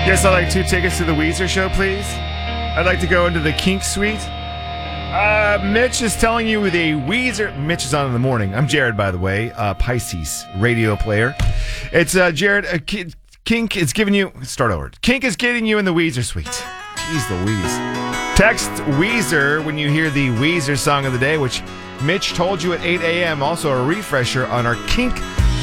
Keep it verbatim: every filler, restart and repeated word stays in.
Yes, I'd like two tickets to the Weezer show, please. I'd like to go into the Kink Suite. Uh, Mitch is telling you the Weezer... Mitch is on in the morning. I'm Jared, by the way. Uh, Pisces, radio player. It's uh, Jared. Uh, K- Kink is giving you... Start over. Kink is getting you in the Weezer Suite. Jeez Louise. Text Weezer when you hear the Weezer song of the day, which Mitch told you at eight a.m. Also a refresher on our Kink